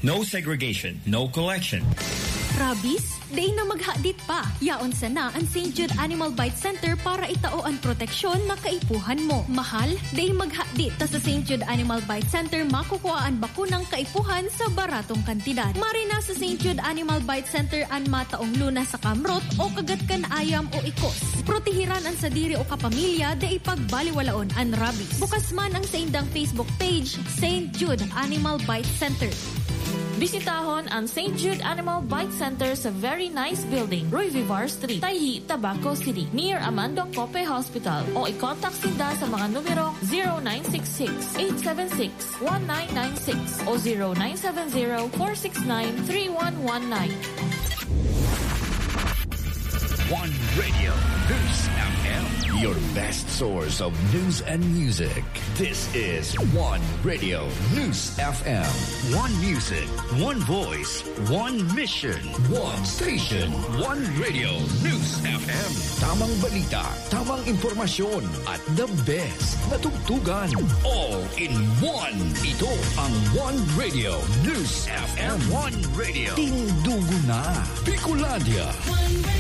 No segregation, no collection. Rabies? Day na maghadit pa. Yaon sana ang St. Jude Animal Bite Center para itao ang proteksyon na kaipuhan mo. Mahal? Day maghadit ta sa St. Jude Animal Bite Center makukuha ang bakunang kaipuhan sa baratong kantidad. Marina sa St. Jude Animal Bite Center ang mataong luna sa kamrot o kagatkan ayam o ikos. Protehiran ang sadiri o kapamilya da ipagbaliwalaon ang rabies. Bukas man ang sa indang Facebook page, St. Jude Animal Bite Center. Bisitahon ang St. Jude Animal Bite Center sa very nice building, Roy Vivar Street, Tayhi, Tabaco City, near Amando Cope Hospital. O i-contact sila sa mga numero 0966-876-1996 o 0970-469-3119. One Radio, News FM, your best source of news and music. This is One Radio, News FM. One music, one voice, one mission, one station, One Radio, News FM. Tamang balita, tamang impormasyon, at the best na tugtugan. All in one. Ito ang One Radio, News FM. One Radio. Tindugo na. Bicolandia. One Radio.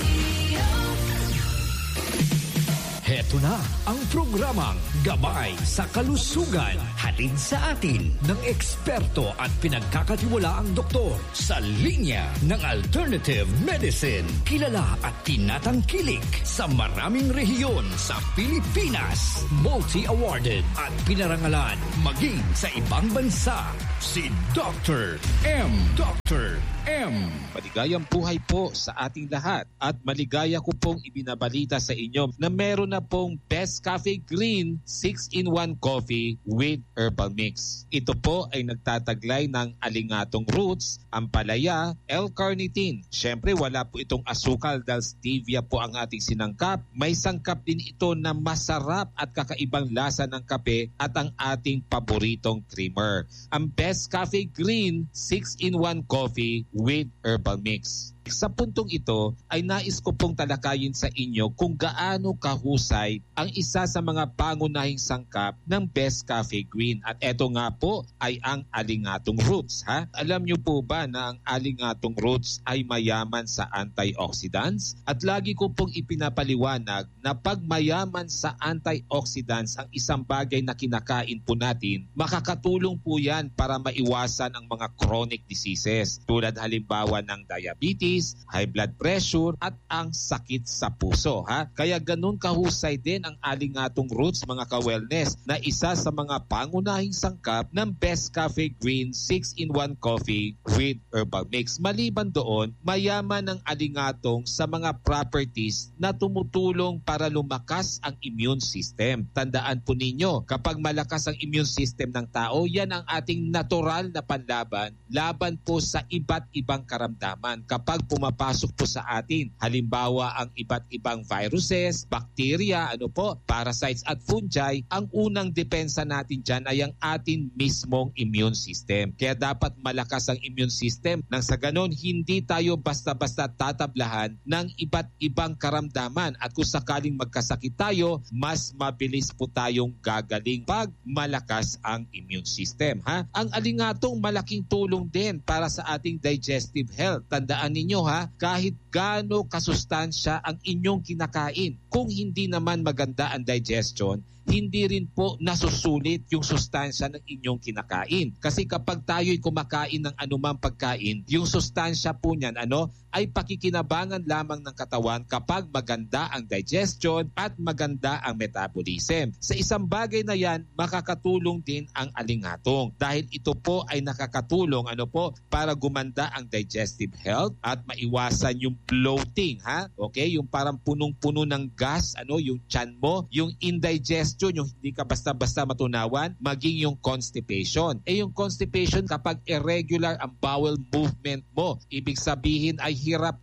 Heto na ang programang Gabay sa Kalusugan. Hatid sa atin ng eksperto at pinagkakatiwalaang doktor sa linya ng alternative medicine. Kilala at tinatangkilik sa maraming rehiyon sa Pilipinas. Multi-awarded at pinarangalan maging sa ibang bansa. Si Dr. M. Dr. M. Maligayang buhay po sa ating lahat at maligaya ko pong ibinabalita sa inyo na meron na pong Best Cafe Green 6-in-1 coffee with herbal mix. Ito po ay nagtataglay ng alingatong roots, ampalaya, L-carnitine. Siyempre wala po itong asukal dahil stevia po ang ating sinangkap. May sangkap din ito na masarap at kakaibang lasa ng kape at ang ating paboritong creamer. Ang Best Cafe Green 6-in-1 coffee with herbal mix. Sa puntong ito ay nais ko pong talakayin sa inyo kung gaano kahusay ang isa sa mga pangunahing sangkap ng Best Cafe Green. At eto nga po ay ang alingatong roots. Alam niyo po ba na ang alingatong roots ay mayaman sa antioxidants? At lagi ko pong ipinapaliwanag na pag mayaman sa antioxidants ang isang bagay na kinakain po natin, makakatulong po yan para maiwasan ang mga chronic diseases tulad halimbawa ng diabetes, high blood pressure at ang sakit sa puso. Kaya ganun kahusay din ang alingatong roots mga ka-wellness na isa sa mga pangunahing sangkap ng Best Cafe Green 6-in-1 coffee with herbal mix. Maliban doon, mayaman ang alingatong sa mga properties na tumutulong para lumakas ang immune system. Tandaan po ninyo, kapag malakas ang immune system ng tao, yan ang ating natural na panlaban laban po sa iba't ibang karamdaman. Kapag pumapasok po sa atin, halimbawa ang iba't ibang viruses, bacteria, parasites at fungi, ang unang depensa natin dyan ay ang atin mismong immune system. Kaya dapat malakas ang immune system nang sa ganon hindi tayo basta-basta tatablahan ng iba't ibang karamdaman at kung sakaling magkasakit tayo, mas mabilis po tayong gagaling pag malakas ang immune system. Ang alingatong malaking tulong din para sa ating digestive health. Tandaan ninyo kahit gaano kasustansya ang inyong kinakain, kung hindi naman maganda ang digestion, hindi rin po nasusulit yung sustansya ng inyong kinakain. Kasi kapag tayo'y kumakain ng anumang pagkain, yung sustansya po niyan ay pakikinabangan lamang ng katawan kapag maganda ang digestion at maganda ang metabolism. Sa isang bagay na yan, makakatulong din ang alingatong dahil ito po ay nakakatulong para gumanda ang digestive health at maiwasan yung bloating. Okay? Yung parang punong-puno ng gas, yung tiyan mo, yung indigestion, yung hindi ka basta-basta matunawan, maging yung constipation. Yung constipation kapag irregular ang bowel movement mo, ibig sabihin ay hirap kang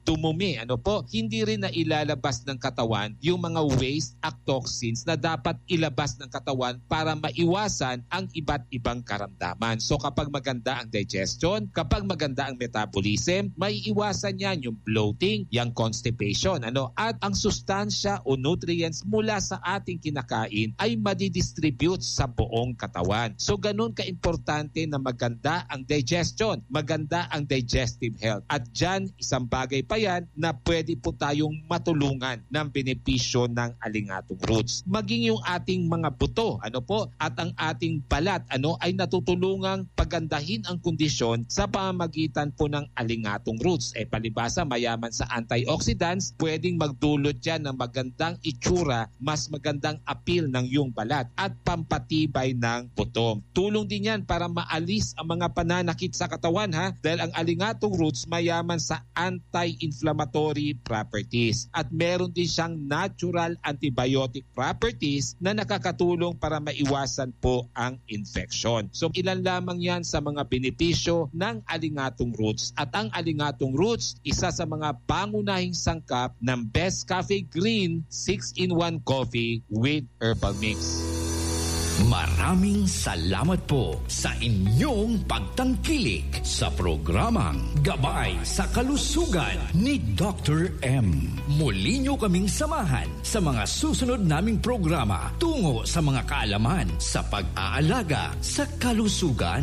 dumumi. Hindi rin na ilalabas ng katawan yung mga waste at toxins na dapat ilabas ng katawan para maiwasan ang iba't ibang karamdaman. So kapag maganda ang digestion, kapag maganda ang metabolism, may iwasan yan yung bloating, yung constipation. At ang sustansya o nutrients mula sa ating kinakain ay madidistribute sa buong katawan. So ganun ka-importante na maganda ang digestion, maganda ang digestive health. At dyan, isang bagay pa yan na pwede po tayong matulungan ng benepisyo ng alingatong roots. Maging yung ating mga buto, at ang ating balat, ay natutulungang pagandahin ang kondisyon sa pamamagitan po ng alingatong roots. Palibasa, mayaman sa antioxidants, pwedeng magdulot yan ng magandang itsura, mas magandang appeal ng iyong balat at pampatibay ng buto. Tulong din yan para maalis ang mga pananakit sa katawan, dahil ang alingatong roots mayaman sa anti-inflammatory properties at meron din siyang natural antibiotic properties na nakakatulong para maiwasan po ang infection. So ilan lamang yan sa mga benepisyo ng alingatong roots. At ang alingatong roots, isa sa mga pangunahing sangkap ng Best Cafe Green 6-in-1 Coffee with Herbal Mix. Maraming salamat po sa inyong pagtangkilik sa programang Gabay sa Kalusugan ni Dr. M. Muli nyo kaming samahan sa mga susunod naming programa tungo sa mga kaalaman sa pag-aalaga sa kalusugan.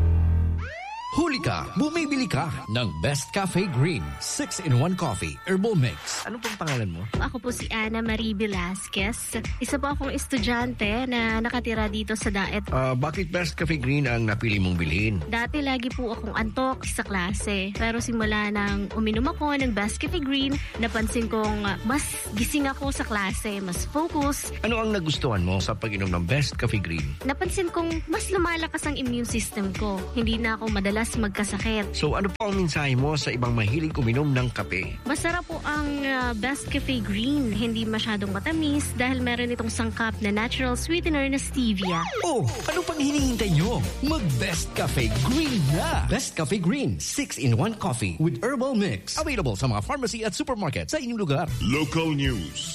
Huli ka, bumibili ka ng Best Cafe Green 6-in-1 Coffee Herbal Mix. Ano pong pangalan mo? Ako po si Ana Marie Velasquez. Isa po akong estudyante na nakatira dito sa Daet. Bakit Best Cafe Green ang napili mong bilhin? Dati lagi po akong antok sa klase. Pero simula nang uminom ako ng Best Cafe Green, napansin kong mas gising ako sa klase, mas focus. Ano ang nagustuhan mo sa pag-inom ng Best Cafe Green? Napansin kong mas lumalakas ang immune system ko. Hindi na ako madalas magkasakit. So ano po ang mensahe mo sa ibang mahilig uminom ng kape? Masarap po ang Best Cafe Green. Hindi masyadong matamis dahil meron itong sangkap na natural sweetener na stevia. Oh, ano pang hinihintay nyo? Mag-Best Cafe Green na! Best Cafe Green 6-in-1 Coffee with Herbal Mix. Available sa mga pharmacy at supermarket sa inyong lugar. Local news.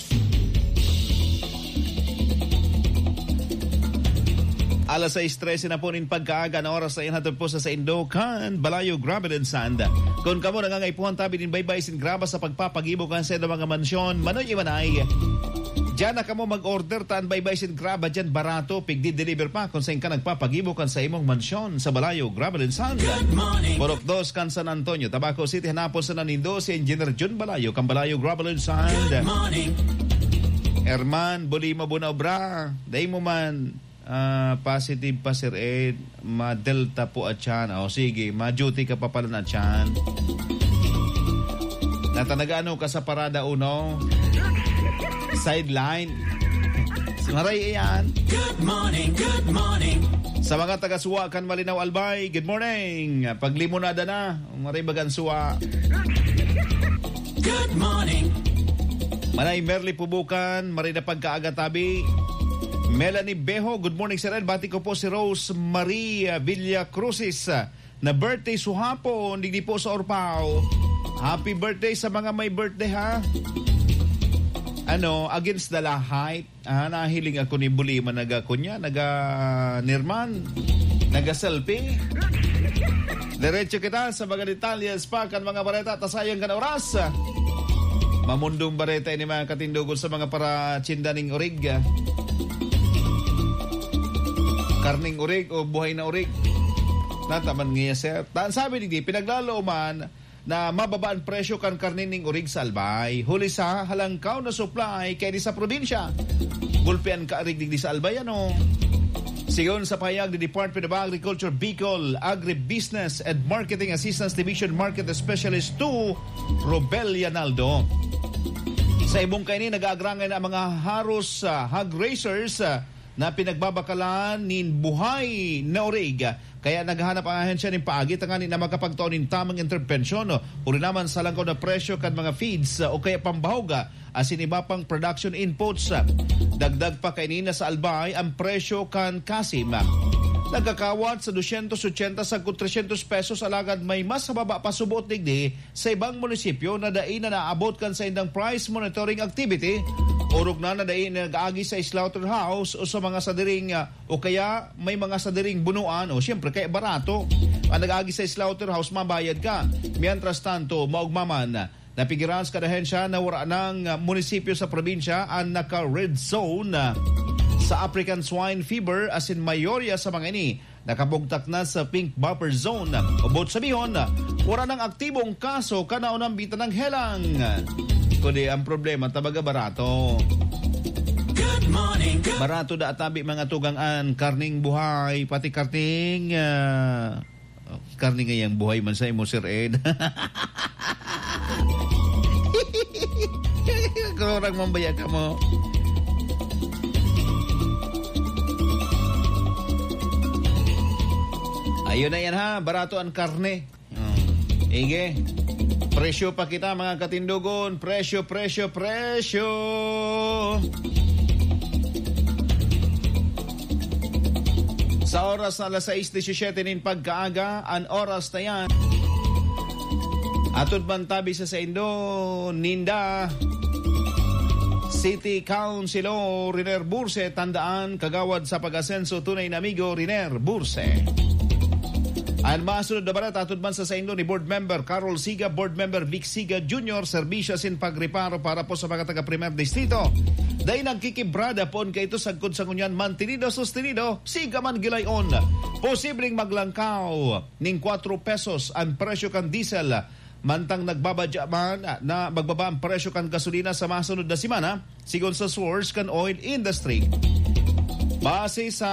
Alas 6:13 na po nin pagkaaga na oras sa inhatod po sa Indocan, Balayo, Grabe and Sand. Kung kamo nangangaipuhan tabi din baybay sin graba sa pagpapagibo kan sa mga mansyon, manoy iwanay. Diyan na kamo mag-order taan baybay sin graba dyan barato, pigdi-deliver pa kung saan ka nagpapagibo kan sa imong mansyon sa Balayo, Grabe and Sand. Borok 2 kan San Antonio, Tabaco City, hanapon sa Nanindo, si Engineer John Balayo, kan Balayo, Grabe and Sand. Herman, Bolima, Bunaobra, day mo man, positive pa Sir Ed, ma-delta po at yan. O sige, ma-duty ka pa pala na yan. Natanagano ka sa parada uno, sideline. Maray yan. Good morning, good morning. Sa mga taga-Suwa, kan Malinaw Albay, good morning. Paglimonada na, maray bagan Suwa. Good morning. Manay Merly Pubukan, maray na pagkaagatabi. Melanie Beho, good morning Sir Ed. Bati ko po si Rose Maria Villa Crucis na birthday suhapon, hindi po sa Orpao. Happy birthday sa mga may birthday ha. Against the lahat, nahiling ako ni Bulima, naga-kunya, naga-nirman, naga-selfie. Diretso kita sa mga detalyes pa kan mga bareta, tasayang ka na oras. Mamundong bareta ini mga katindugon sa mga para chindaning orig. Karning urig o buhay na urig. Nataman nga sir. Sabi ni pinaglalo man na mababaan presyo kan karnining urig sa Albay. Huli sa halangkaw na supply kaya di sa probinsya. Gulpian ka arig di sa Albay Sigon sa payag ni Department of Agriculture Bicol Agribusiness and Marketing Assistance Division Market Specialist 2 Robel Yanaldo. Sa ibong kainin nag-aagrangan ang mga haros hog racers na pinagbabakalan nin buhay na orig. Kaya naghahanap ang ahensya ng paagit ang na makapagtaon ng tamang intervensyon o rin naman sa langkaw na presyo kan mga feeds o kaya pambahoga asin iba pang production inputs. Dagdag pa kainina sa Albay ang presyo kan kasim. Nagkakawat sa 280 sa 300 pesos alagad may mas mababa pa subot digdi sa ibang munisipyo na dai na naabot kan sa indang price monitoring activity. Urog na dai nag-agi sa slaughterhouse o sa mga sadiring o kaya may mga sadiring bunuan o siyempre kay barato. Ang nag-agi sa slaughterhouse mabayad ka. Mientras tanto maugmaman napigiran sa kadahensya na wala ng munisipyo sa probinsya ang naka-red zone sa African swine fever as in mayorya sa mga ini nakabugtak na sa pink buffer zone. Ubod sa bihon, wala ng aktibong kaso kanaunang bitan ng helang. Kundi ang problema tabaga barato. Good morning. Barato da atabi mga tugangan, karning buhay, pati karning karning ngayang buhay man sa imo Sir Ed. Kurang mambayag ka mo. Ayun na yan ha, barato ang karne. Ige, presyo pa kita mga katindugon. Presyo. Sa oras na alas 6:17 nin pagkaaga, ang oras na yan. Atod bantabi sa Indo, Ninda, City Councilor Riner Burse, tandaan, kagawad sa pag-asenso tunay na amigo Riner Burse. Ang masunod na barat atod man sa Indo ni Board Member Carol Siga, Board Member Vic Siga Jr., serbisyo sin pagreparo para po sa mga taga-Primer Distrito. Dahil nagkikibrada po kay ito sagkod sa ngunyan mantinido, sustinido, siga man gilayon. Posibleng maglangkaw ning 4 pesos ang presyo kan diesel. Mantang nagbabadya man na magbaba ang presyo kan gasolina sa masunod na simana, sigon sa source kan oil industry. Base sa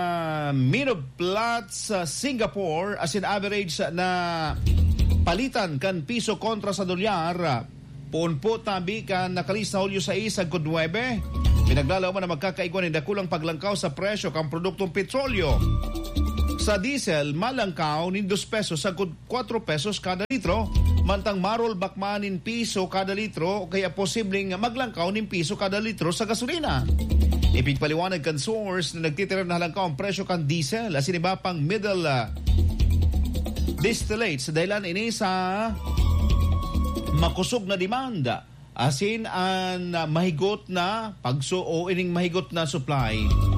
Minoplat sa Singapore, as in average na palitan kan piso kontra sa dolyar, punpo tabi kan nakalis na Hulyo 6 sagkod 9. Pinaglalaw man na magkakaigwan ng dakulang paglangkaw sa presyo kan produktong petrolyo. Sa diesel, malangkaw nin 2 pesos sagkod 4 pesos kada litro, mantang marol bakmanin piso kada litro, kaya posibleng maglangkaw nin piso kada litro sa gasolina. Ipigpaliwanag kan source na nagtitira na halangkaw ang presyo kan diesel asin iba pang middle distillates dahilan ini sa makusog na demanda asin ang mahigot na o ining mahigot na supply.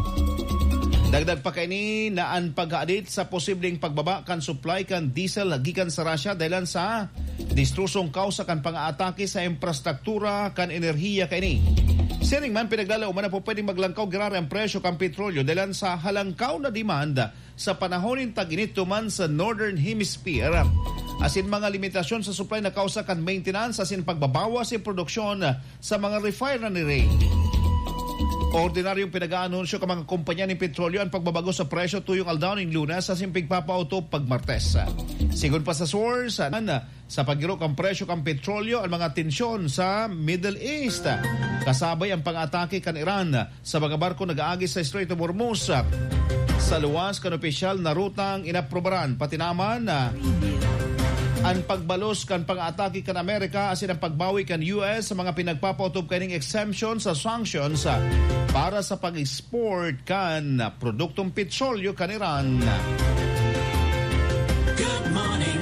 Dagdag pa kaini na ang pag-aadit sa posibleng pagbaba kan supply kan diesel gikan sa Russia dahilan sa distrusong kausa kan pang-aatake sa infrastruktura kan enerhiya kaini. Siring man pinaglalaw man na po pwedeng maglangkaw girara ang presyo kan petrolyo dahilan sa halangkaw na demanda sa panahonin tag-init tuman sa Northern Hemisphere. Asin mga limitasyon sa supply na kausa kan maintenance asin pagbabawas sa produksyon sa mga refinery. Ordinaryong pinag-aanunsyo ka mga kumpanya ng petrolyo ang pagbabago sa presyo tuyong aldaw ng Lunes sa simping papauto pag Martes. Sigun pa sa source, sa paggiro ang presyo ng petrolyo ang mga tensyon sa Middle East. Kasabay ang pang-atake kan Iran sa mga barko nag-aagi sa Strait of Hormuz. Sa luwas kan opisyal na rutang inaprobaran, pati naman ang pagbalos kan pang-atake kan Amerika asin ang pagbawi kan US sa mga pinagpapautob kaning exemption sa sanctions para sa pag-export kan produktong petrolyo kan Iran. Good morning.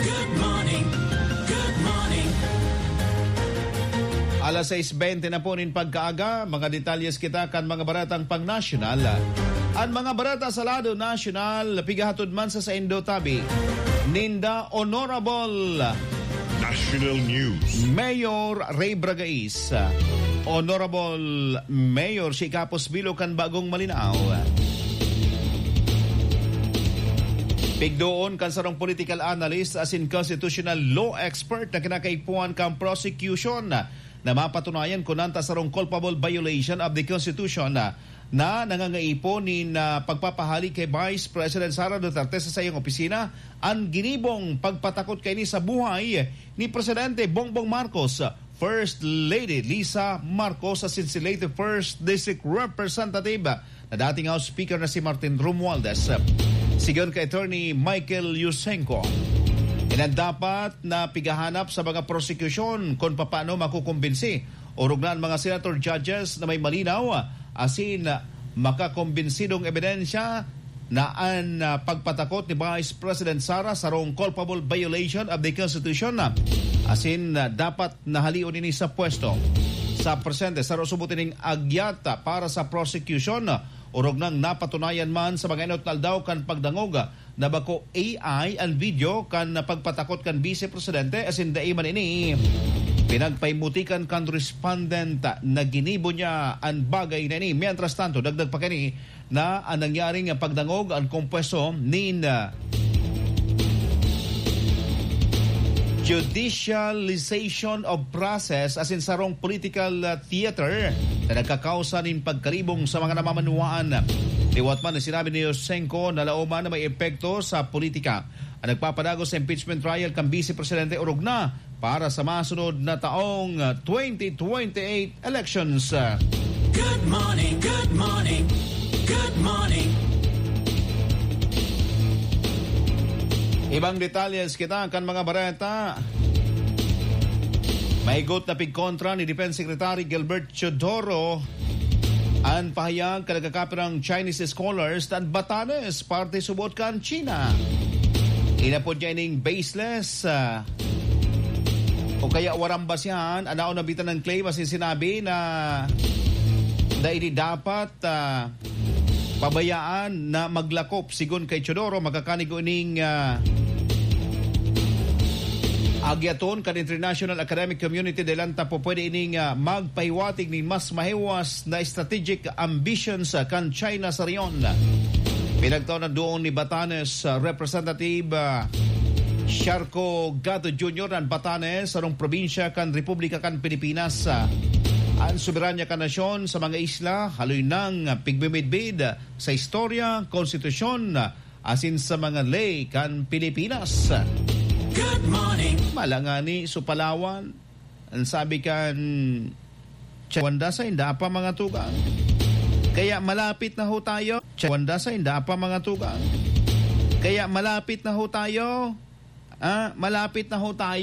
Alas 6:20 na po nin pagkaaga, mga detalyes kita kan mga baratang pang-nasyonal. Ang mga barata sa lado nasyonal, pigahatod man sa Indo tabi. Ninda Honorable National News Mayor Ray Bragais, Honorable Mayor Sikapos Bilocan Bagong Malinao. Pigdoon kan sarong political analyst as in constitutional law expert na kinakaipuan kang prosecution na mapatunayan kunanta sarong culpable violation of the Constitution na nangangaipo ni pagpapahali kay Vice President Sara Duterte sa sayong opisina ang ginibong pagpatakot kay ni sa buhay ni Presidente Bongbong Marcos, First Lady Lisa Marcos sa Sincilate 1st District Representative na dating House Speaker na si Martin Romualdez. Sigon kay Attorney Michael Yusenko, dapat na pigahanap sa mga prosecution kung paano makukumbinsi o rugnan mga senator judges na may malinaw asin makakumbinsidong ebidensya na ang pagpatakot ni Vice President Sara sarong culpable violation of the Constitution. Asin dapat nahalion ini sa pwesto. Sa presente, sa subutin ng agyata para sa prosecution. Urog nang napatunayan man sa mga inot na aldaw kan pagdangog na bako AI and video kan pagpatakot kan Vice Presidente asin daiman ini. Pinagpaimutikan kan respondent na ginibo niya ang bagay na ini. Mientras tanto, dagdag pa kani na ang nangyaring pagdangog ang kompwesto ni judicialization of process as in sarong political theater na nagkakausa ng pagkaribong sa mga namamanuaan. Liwat man na sinabi ni Yosenko na lauman na may epekto sa politika. Ang nagpapadago sa impeachment trial kang Vice Presidente urog na para sa masunod na taong 2028 elections. Good morning, good morning, good morning. Ibang detalyes kita kan mga bareta. Maigot na pigkontra ni Defense Secretary Gilbert Chodoro ang pahayag kalagakapirang Chinese scholars at Batanes parte subot kan China. Inapod niya ining baseless o kaya warambasyan anao na bitan ng claim as sinabi na hindi dapat pabayaan na maglakop sigon kay Chodoro magkakanigo ining agyaton kan international academic community delanta po pwede ining magpahiwatig ni mas mahiwas na strategic ambitions kan China sa riyon. Pinagtaon na doon ni Batanes Representative Sharco Gato Jr. ng Batanes sarong probinsya kan Republika kan Pilipinas. Ang soberanya kan nasyon sa mga isla haloy ng pigmimidbid sa istorya, konstitusyon asin sa mga ley kan Pilipinas. Good morning. Malangani so Palawan ang sabi kan Wanda sa inda pa mga tugang. Kaya malapit na ho tayo. Wanda sa inda pa mga tugang. Kaya malapit na ho tayo. Malapit na ho tayo.